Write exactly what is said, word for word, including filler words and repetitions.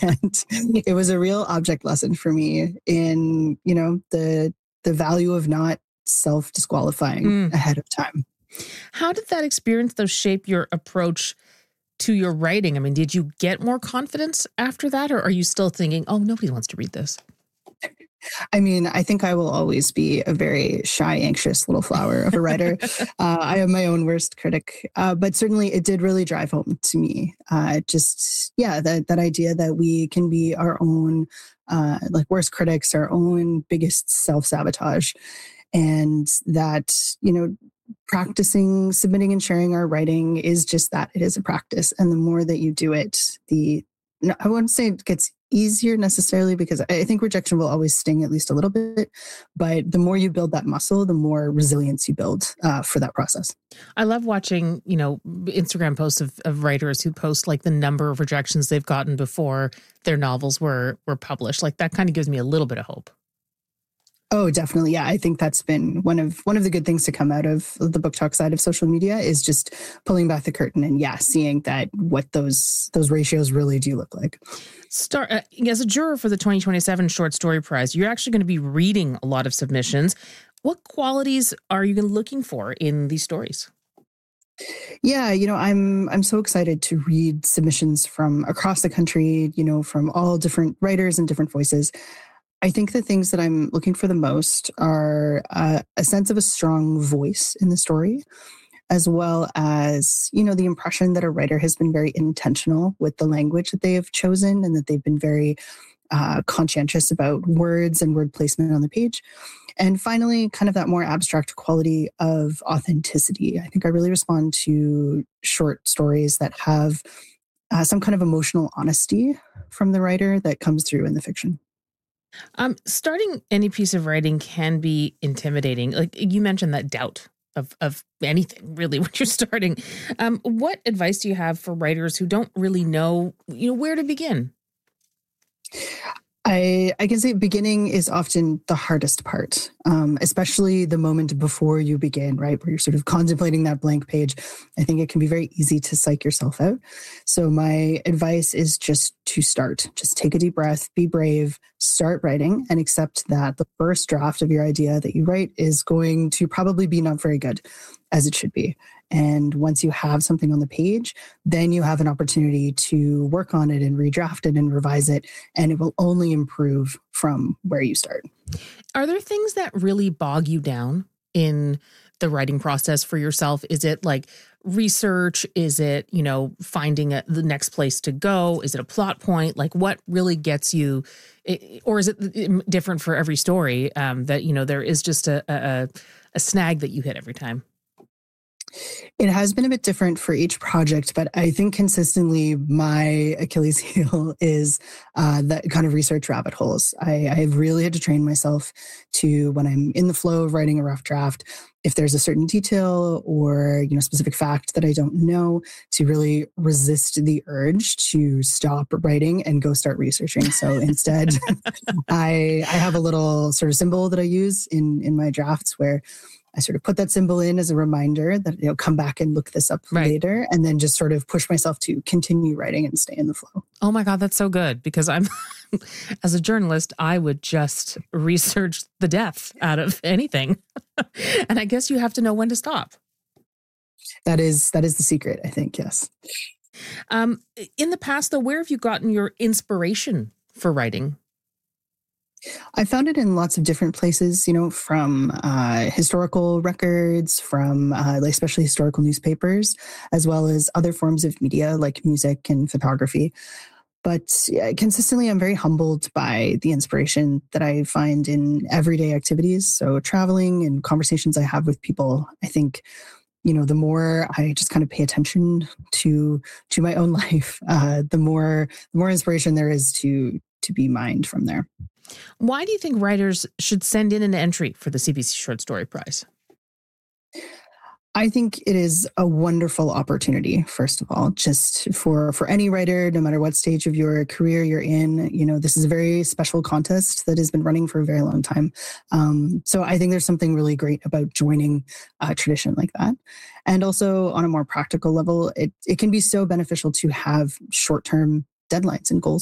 And it was a real object lesson for me in, you know, the the value of not self-disqualifying Mm. ahead of time. How did that experience, though, shape your approach to your writing? I mean, did you get more confidence after that, or are you still thinking, oh, nobody wants to read this? I mean, I think I will always be a very shy, anxious little flower of a writer. uh, I am my own worst critic, uh, but certainly it did really drive home to me. Uh, just, yeah, that, that idea that we can be our own, uh, like worst critics, our own biggest self-sabotage. And that, you know, practicing, submitting and sharing our writing is just that. It is a practice. And the more that you do it, the, no, I wouldn't say it gets easier necessarily, because I think rejection will always sting at least a little bit. But the more you build that muscle, the more resilience you build uh, for that process. I love watching, you know, Instagram posts of, of writers who post like the number of rejections they've gotten before their novels were were published. Like that kind of gives me a little bit of hope. Oh, definitely. Yeah, I think that's been one of one of the good things to come out of the book talk side of social media is just pulling back the curtain and yeah, seeing that what those those ratios really do look like. Start uh, as a juror for the twenty twenty-seven Short Story Prize, you're actually going to be reading a lot of submissions. What qualities are you looking for in these stories? Yeah, you know, I'm I'm so excited to read submissions from across the country, you know, from all different writers and different voices. I think the things that I'm looking for the most are uh, a sense of a strong voice in the story, as well as, you know, the impression that a writer has been very intentional with the language that they have chosen and that they've been very uh, conscientious about words and word placement on the page. And finally, kind of that more abstract quality of authenticity. I think I really respond to short stories that have uh, some kind of emotional honesty from the writer that comes through in the fiction. Um, starting any piece of writing can be intimidating. Like you mentioned that doubt of of anything really when you're starting. Um, what advice do you have for writers who don't really know, you know, where to begin? I, I can say beginning is often the hardest part, um, especially the moment before you begin, right? Where you're sort of contemplating that blank page. I think it can be very easy to psych yourself out. So my advice is just to start. Just take a deep breath, be brave, start writing, and accept that the first draft of your idea that you write is going to probably be not very good, as it should be. And once you have something on the page, then you have an opportunity to work on it and redraft it and revise it, and it will only improve from where you start. Are there things that really bog you down in the writing process for yourself? Is it like research? Is it, you know, finding a, the next place to go? Is it a plot point? Like what really gets you, or is it different for every story um, that, you know, there is just a, a, a snag that you hit every time? It has been a bit different for each project, but I think consistently my Achilles heel is uh, that kind of research rabbit holes. I, I have really had to train myself to, when I'm in the flow of writing a rough draft, if there's a certain detail or, you know, specific fact that I don't know, to really resist the urge to stop writing and go start researching. So instead, I, I have a little sort of symbol that I use in, in my drafts where I sort of put that symbol in as a reminder that, you know, come back and look this up right. later, and then just sort of push myself to continue writing and stay in the flow. Oh my God, that's so good, because I'm, as a journalist, I would just research the death out of anything. And I guess you have to know when to stop. That is, that is the secret, I think, yes. Um, in the past, though, where have you gotten your inspiration for writing? I found it in lots of different places, you know, from uh, historical records, from uh, like especially historical newspapers, as well as other forms of media like music and photography. But yeah, consistently, I'm very humbled by the inspiration that I find in everyday activities. So traveling and conversations I have with people, I think, you know, the more I just kind of pay attention to to my own life, uh, the more the more inspiration there is to to be mined from there. Why do you think writers should send in an entry for the C B C Short Story Prize? I think it is a wonderful opportunity, first of all, just for, for any writer, no matter what stage of your career you're in. You know, this is a very special contest that has been running for a very long time. Um, so I think there's something really great about joining a tradition like that. And also on a more practical level, it, it can be so beneficial to have short-term deadlines and goals